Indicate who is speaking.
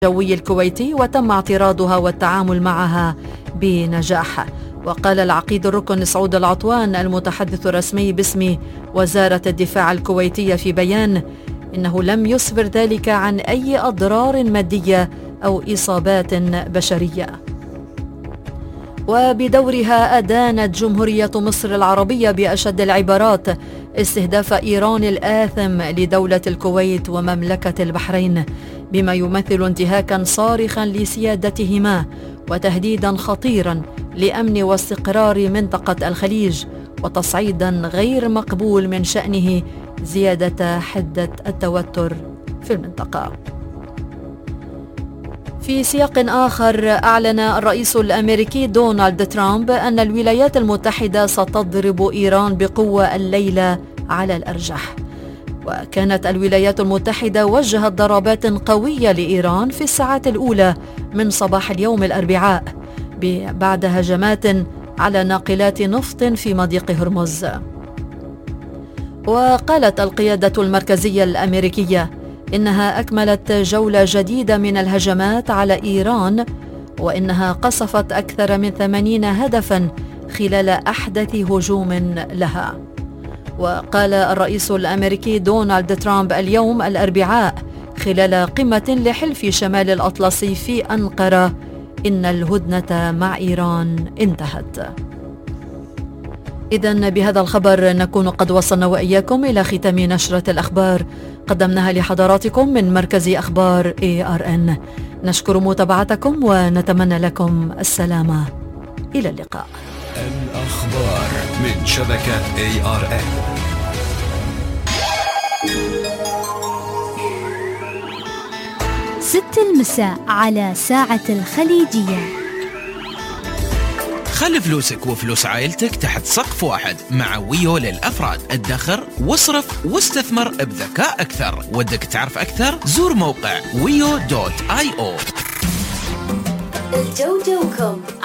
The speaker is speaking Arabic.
Speaker 1: الجوي الكويتي وتم اعتراضها والتعامل معها بنجاح. وقال العقيد الركن سعود العطوان المتحدث الرسمي باسم وزارة الدفاع الكويتية في بيان إنه لم يسفر ذلك عن أي أضرار مادية أو إصابات بشرية. وبدورها أدانت جمهورية مصر العربية بأشد العبارات استهداف إيران الآثم لدولة الكويت ومملكة البحرين، بما يمثل انتهاكا صارخا لسيادتهما وتهديدا خطيرا لأمن واستقرار منطقة الخليج، وتصعيدا غير مقبول من شأنه زيادة حدة التوتر في المنطقة. في سياق آخر، أعلن الرئيس الأمريكي دونالد ترامب أن الولايات المتحدة ستضرب إيران بقوة الليلة على الأرجح. وكانت الولايات المتحدة وجهت ضربات قوية لإيران في الساعات الأولى من صباح اليوم الأربعاء بعد هجمات على ناقلات نفط في مضيق هرمز. وقالت القيادة المركزية الأمريكية إنها أكملت جولة جديدة من الهجمات على إيران، وإنها قصفت أكثر من 80 هدفاً خلال أحدث هجوم لها. وقال الرئيس الأمريكي دونالد ترامب اليوم الأربعاء خلال قمة لحلف شمال الأطلسي في أنقرة إن الهدنة مع إيران انتهت. إذن بهذا الخبر نكون قد وصلنا وإياكم إلى ختام نشرة الأخبار قدمناها لحضراتكم من مركز أخبار ARN. نشكر متابعتكم ونتمنى لكم السلامة. إلى اللقاء.
Speaker 2: الأخبار من شبكة ARN.
Speaker 3: 6 المساء على ساعة الخليجية.
Speaker 4: خلي فلوسك وفلوس عائلتك تحت سقف واحد مع ويو للأفراد. ادخر واصرف واستثمر بذكاء أكثر. ودك تعرف أكثر؟ زور موقع wiyo.io.
Speaker 3: الجوجوكم